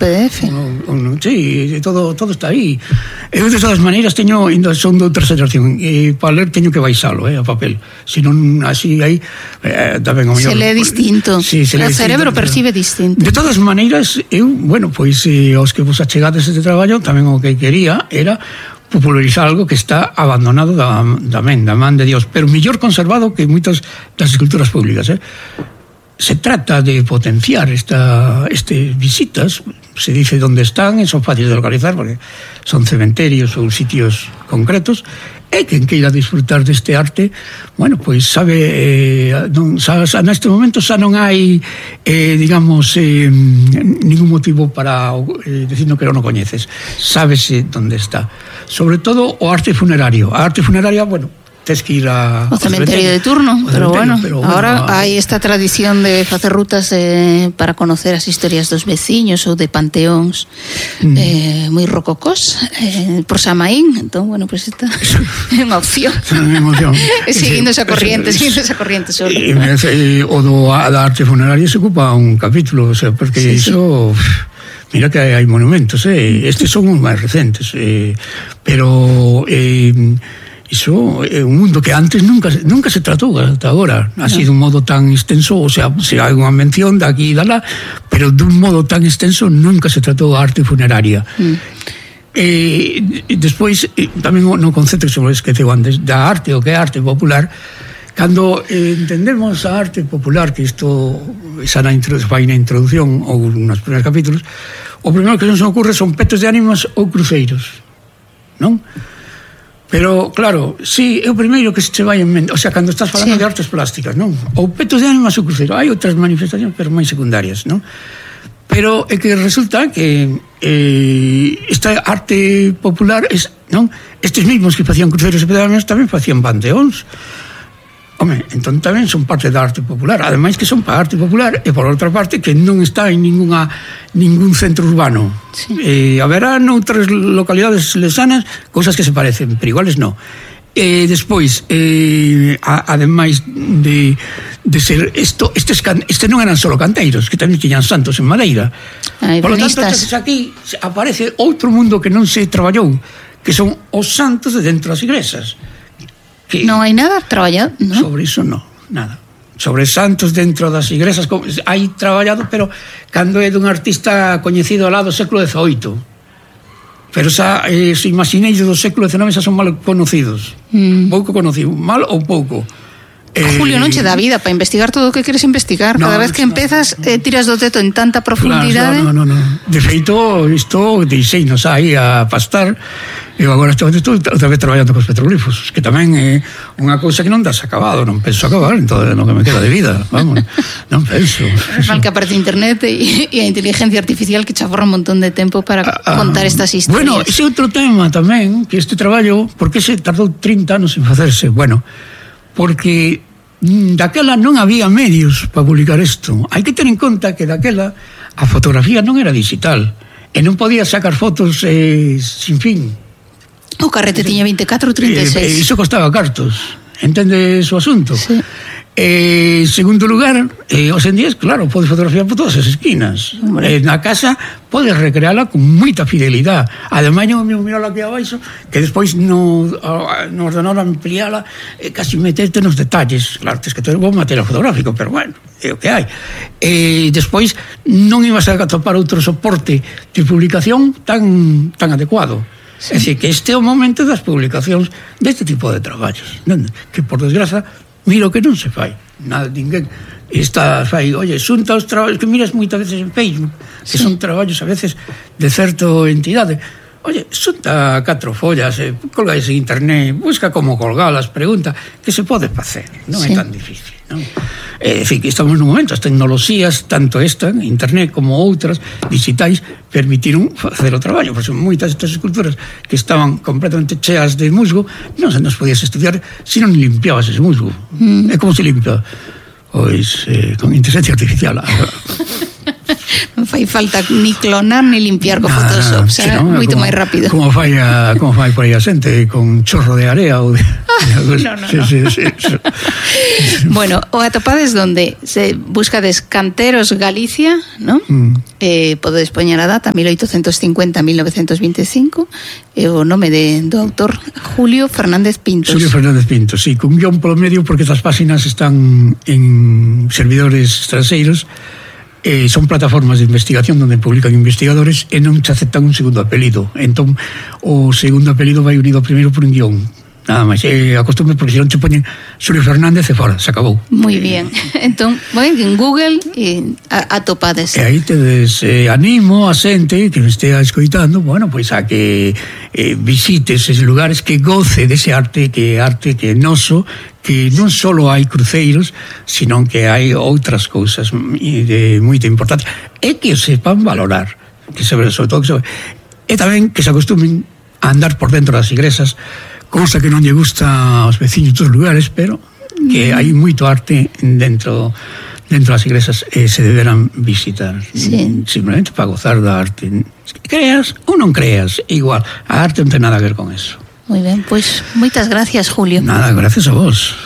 PDF. Sí, todo está aí. Eu, de todas maneiras, son de outra xeración, e para ler teño que baixalo, a papel. Se non, así aí, tamén o mellor... Se lee distinto. Sí, se lee o cerebro percibe distinto. De todas maneiras, eu, pois, aos que vos achegades este traballo, tamén o que quería era popularizar algo que está abandonado da man de Dios, pero mellor conservado que moitas das esculturas públicas. Se trata de potenciar este visitas, se dice onde están, e son fáciles de localizar porque son cementerios ou sitios concretos, e quen queira disfrutar deste arte, pois sabe, neste momento xa non hai, digamos, ningún motivo para dicindo que non o coñeces, sábese onde está. Sobre todo o arte funerario. A arte funeraria, tes que ir ao cementerio de turno, pero ahora hai esta tradición de facer rutas para conocer as historias dos veciños ou de panteóns moi rococós por Samaín, entón, pois esta é unha opción. Seguindo esa corriente solo. O da arte funeraria se ocupa un capítulo, porque iso... Mira que hai monumentos, estes son os máis recentes, pero... Iso é un mundo que antes nunca se tratou ata agora, así dun modo tan extenso, o sea, se hai unha mención de aquí e de lá, pero dun modo tan extenso nunca se tratou a arte funeraria. Despois, tamén no concepto que se me esqueceu antes, da arte, o que é arte popular, cando entendemos a arte popular, que isto vai na introducción ou nos primeiros capítulos, o primeiro que se nos ocurre son petos de ánimas ou cruceiros, non? Pero, claro, sí, é o primeiro que se vai en mente. O sea, cando estás falando de artes plásticas, non? Ou petos de ánimas ou cruceiro. Hai outras manifestacións, pero máis secundarias, non? Pero é que resulta que esta arte popular, non? Estes mismos que facían cruceiros e petos de ánimas tamén facían panteóns. Home, entón tamén son parte da arte popular. Ademais que son para arte popular e por outra parte que non está en ningún centro urbano. Haberá noutras localidades lesanas cousas que se parecen, pero iguales non. Despois, ademais de ser este non eran solo canteiros, que tamén tiñan santos en madeira. Por lo tanto, aquí aparece outro mundo que non se traballou, que son os santos de dentro das igrexas. Non hai nada traballado, non? Sobre iso non, nada. Sobre santos dentro das igrexas hai traballado, pero cando é dun artista coñecido lá do século XVIII. Pero xa, se imaginéis do século XIX, xa son mal conocidos. Pouco conocido, mal ou pouco. Julio, non che dá vida para investigar todo o que queres investigar. Cada vez que empezas, tiras do teto en tanta profundidade. Non. De feito, isto deixeinos aí a pastar. Eu agora estou outra vez traballando cos petroglifos, que tamén é unha cousa que non das acabado, non penso acabar en todo o que me queda de vida, vamos, non penso. Mal que aparece internet e a inteligencia artificial que chaforra un montón de tempo para contar estas historias. Bueno, ese outro tema tamén, que este traballo, por que se tardou 30 anos en facerse? Bueno, porque daquela non había medios para publicar isto. Hai que ter en conta que daquela a fotografía non era digital e non podía sacar fotos sin fin. O carrete tiña 24 ou 36. Iso costaba cartos. Entendes o asunto? Sí. Segundo lugar, os en días, claro, podes fotografiar por todas as esquinas. Na casa podes recreala con moita fidelidade. Ademais, eu mirala aquí abaixo, que despois no ordenador ampliala e casi meterte nos detalles. Claro, tens que ter bom material fotográfico, pero bueno, é o que hai. Despois, non ibas a atopar outro soporte de publicación tan adecuado. Sí. É dicir, que este é o momento das publicacións deste tipo de traballos, que por desgraza mira o que non se fai, nada, ninguén fai, oye, xunta os traballos que miras moitas veces en Facebook, que son traballos a veces de certa entidade, oye, xunta 4 follas, colgáis en internet, busca como colgalas, pregunta, que se pode facer, non é tan difícil, non? É dicir, que estamos nun momento, as tecnoloxías, tanto esta, internet, como outras digitais, permitiron facer o traballo, por exemplo, moitas destas esculturas que estaban completamente cheas de musgo, non se nos podías estudiar se non limpiabas ese musgo. É como se limpia? Pois, con inteligencia artificial. Non fai falta ni clonar ni limpiar co Photoshop, será moito máis rápido. Como fai por aí a xente con chorro de area ou de no. Sí. Bueno, o atopades donde se buscades Canteros Galicia, ¿no? Podedes poñer a data 1850-1925 e o nome do autor Julio Fernández Pintos. Julio Fernández Pintos, sí, con guión polo medio porque estas páxinas están en servidores extranxeiros. Son plataformas de investigación donde publican investigadores e non se aceptan un segundo apelido. Entón, o segundo apelido vai unido primeiro por un guión. Nada máis, acostume porque se non te poñen Xulio Fernández e fora, se acabou. Moi bien. Entón, en Google atopades. E aí tedes animo a xente que me estea escoitando, bueno, pois a que visite eses lugares, que goce dese arte, que é noso, que non só hai cruceiros, sino que hai outras cousas moito importantes, e que sepan valorar, que sobre todo e tamén que se acostumen a andar por dentro das igrexas, cousa que non lle gusta aos veciños dos lugares, pero que hai moito arte dentro das igrexas e se deberán visitar. Sí. Simplemente para gozar da arte. Creas ou non creas, igual, a arte non ten nada a ver con eso. Moi ben, pois moitas gracias, Julio. Nada, gracias a vos.